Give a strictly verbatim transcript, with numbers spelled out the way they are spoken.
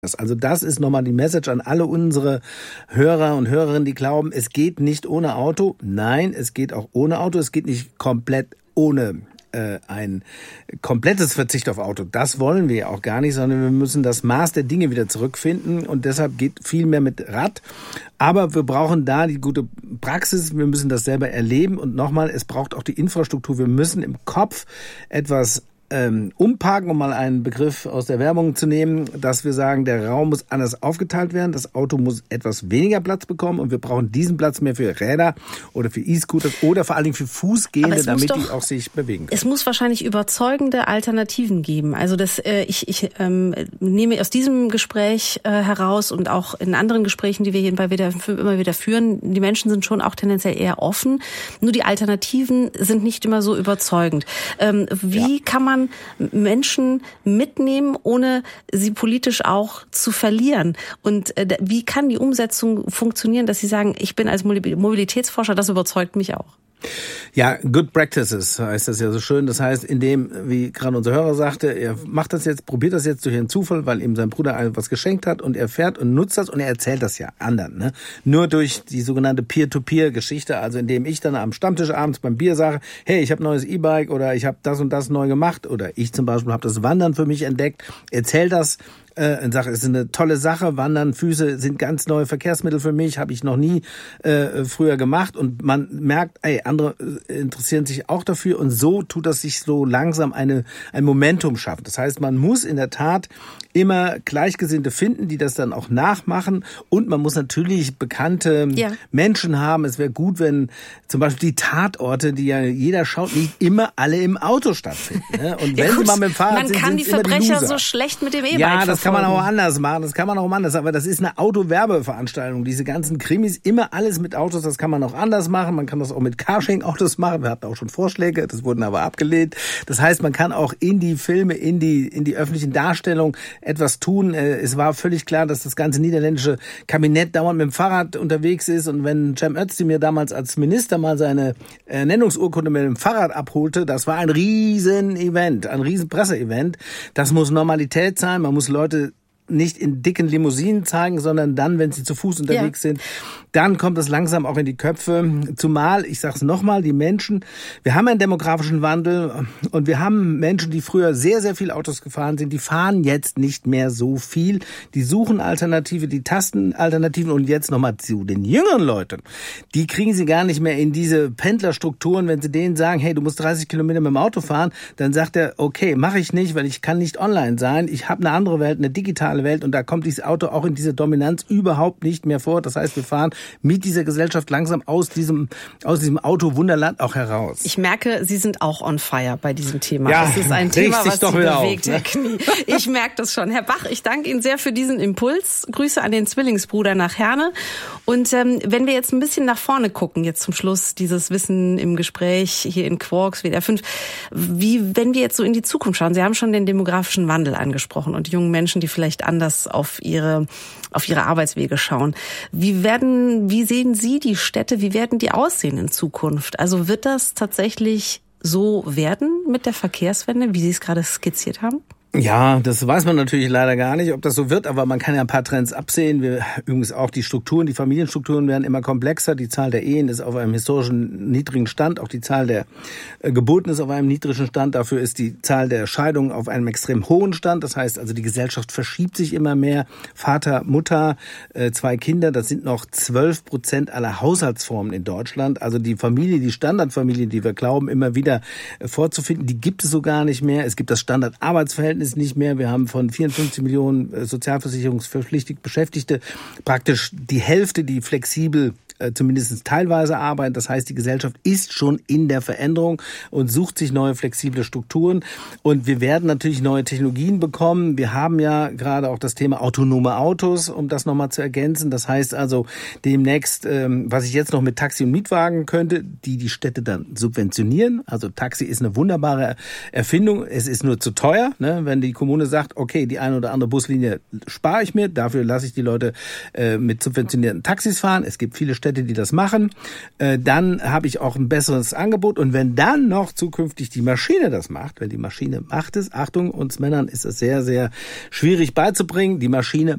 Also das ist nochmal die Message an alle unsere Hörer und Hörerinnen, die glauben, es geht nicht ohne Auto. Nein, es geht auch ohne Auto. Es geht nicht komplett ohne äh, ein komplettes Verzicht auf Auto. Das wollen wir ja auch gar nicht, sondern wir müssen das Maß der Dinge wieder zurückfinden. Und deshalb geht viel mehr mit Rad. Aber wir brauchen da die gute Praxis. Wir müssen das selber erleben. Und nochmal, es braucht auch die Infrastruktur. Wir müssen im Kopf etwas Ähm, umparken, um mal einen Begriff aus der Werbung zu nehmen, dass wir sagen, der Raum muss anders aufgeteilt werden, das Auto muss etwas weniger Platz bekommen und wir brauchen diesen Platz mehr für Räder oder für E-Scooters oder vor allen Dingen für Fußgehende, damit doch, die auch sich bewegen können. Es muss wahrscheinlich überzeugende Alternativen geben. Also das, äh, ich, ich ähm, nehme aus diesem Gespräch äh, heraus und auch in anderen Gesprächen, die wir hier wieder, immer wieder führen, die Menschen sind schon auch tendenziell eher offen, nur die Alternativen sind nicht immer so überzeugend. Ähm, wie ja. kann man Menschen mitnehmen, ohne sie politisch auch zu verlieren? Und äh, wie kann die Umsetzung funktionieren, dass Sie sagen, ich bin als Mobilitätsforscher, das überzeugt mich auch? Ja, good practices heißt das ja so schön. Das heißt, indem, wie gerade unser Hörer sagte, er macht das jetzt, probiert das jetzt durch einen Zufall, weil ihm sein Bruder etwas geschenkt hat und er fährt und nutzt das und er erzählt das ja anderen. Ne? Nur durch die sogenannte Peer-to-Peer-Geschichte, also indem ich dann am Stammtisch abends beim Bier sage, hey, ich habe ein neues E-Bike oder ich habe das und das neu gemacht oder ich zum Beispiel habe das Wandern für mich entdeckt, erzähl das. Äh, und sage, es ist eine tolle Sache, Wandern, Füße sind ganz neue Verkehrsmittel für mich, habe ich noch nie äh, früher gemacht und man merkt, ey, andere interessieren sich auch dafür und so tut das sich so langsam eine ein Momentum schaffen. Das heißt, man muss in der Tat immer Gleichgesinnte finden, die das dann auch nachmachen und man muss natürlich bekannte ja. Menschen haben. Es wäre gut, wenn zum Beispiel die Tatorte, die ja jeder schaut, nicht immer alle im Auto stattfinden. Ne? Und wenn ja, sie mal mit dem Fahrrad man sind, kann sind die immer Verbrecher die so schlecht mit dem E-Bike Ja, das verfolgen. kann man auch anders machen, das kann man auch anders, aber das ist eine Autowerbeveranstaltung. Diese ganzen Krimis, immer alles mit Autos, das kann man auch anders machen. Man kann das auch mit Carsharing-Autos machen. Wir hatten auch schon Vorschläge, das wurden aber abgelehnt. Das heißt, man kann auch in die Filme, in die in die öffentlichen Darstellungen etwas tun. Es war völlig klar, dass das ganze niederländische Kabinett dauernd mit dem Fahrrad unterwegs ist und wenn Cem Özdemir damals als Minister mal seine Ernennungsurkunde mit dem Fahrrad abholte, das war ein riesen Event, ein riesen Presseevent. Das muss Normalität sein, man muss Leute nicht in dicken Limousinen zeigen, sondern dann, wenn sie zu Fuß unterwegs ja. sind, dann kommt es langsam auch in die Köpfe. Zumal, ich sage es nochmal, die Menschen, wir haben einen demografischen Wandel und wir haben Menschen, die früher sehr, sehr viel Autos gefahren sind, die fahren jetzt nicht mehr so viel. Die suchen Alternative, die tasten Alternativen und jetzt nochmal zu den jüngeren Leuten. Die kriegen sie gar nicht mehr in diese Pendlerstrukturen. Wenn sie denen sagen, hey, du musst dreißig Kilometer mit dem Auto fahren, dann sagt er, okay, mache ich nicht, weil ich kann nicht online sein. Ich habe eine andere Welt, eine digitale Welt und da kommt dieses Auto auch in diese Dominanz überhaupt nicht mehr vor. Das heißt, wir fahren mit dieser Gesellschaft langsam aus diesem aus diesem Auto-Wunderland auch heraus. Ich merke, Sie sind auch on fire bei diesem Thema. Ja, das ist ein Thema, was Sie bewegt, auf, Herr Knie. Ich merke das schon. Herr Bach, ich danke Ihnen sehr für diesen Impuls. Grüße an den Zwillingsbruder nach Herne. Und ähm, wenn wir jetzt ein bisschen nach vorne gucken, jetzt zum Schluss dieses Wissen im Gespräch hier in Quarks, W D R fünf, wie, wenn wir jetzt so in die Zukunft schauen, Sie haben schon den demografischen Wandel angesprochen und die jungen Menschen, die vielleicht anders auf ihre auf ihre Arbeitswege schauen. Wie werden, wie sehen Sie die Städte, wie werden die aussehen in Zukunft? Also wird das tatsächlich so werden mit der Verkehrswende, wie Sie es gerade skizziert haben? Ja, das weiß man natürlich leider gar nicht, ob das so wird, aber man kann ja ein paar Trends absehen. Wir, übrigens auch die Strukturen, die Familienstrukturen werden immer komplexer. Die Zahl der Ehen ist auf einem historischen niedrigen Stand. Auch die Zahl der äh, Geburten ist auf einem niedrigen Stand. Dafür ist die Zahl der Scheidungen auf einem extrem hohen Stand. Das heißt also, die Gesellschaft verschiebt sich immer mehr. Vater, Mutter, äh, zwei Kinder, das sind noch zwölf Prozent aller Haushaltsformen in Deutschland. Also die Familie, die Standardfamilie, die wir glauben, immer wieder äh, vorzufinden, die gibt es so gar nicht mehr. Es gibt das Standardarbeitsverhältnis ist nicht mehr. Wir haben von vierundfünfzig Millionen sozialversicherungsverpflichtet Beschäftigte praktisch die Hälfte, die flexibel zumindest teilweise arbeiten. Das heißt, die Gesellschaft ist schon in der Veränderung und sucht sich neue flexible Strukturen. Und wir werden natürlich neue Technologien bekommen. Wir haben ja gerade auch das Thema autonome Autos, um das nochmal zu ergänzen. Das heißt also demnächst, was ich jetzt noch mit Taxi und Mietwagen könnte, die die Städte dann subventionieren. Also Taxi ist eine wunderbare Erfindung. Es ist nur zu teuer, ne? Wenn die Kommune sagt, okay, die eine oder andere Buslinie spare ich mir, dafür lasse ich die Leute mit subventionierten Taxis fahren. Es gibt viele Städte, die das machen, äh, dann habe ich auch ein besseres Angebot. Und wenn dann noch zukünftig die Maschine das macht, weil die Maschine macht es, Achtung, uns Männern ist es sehr, sehr schwierig beizubringen, die Maschine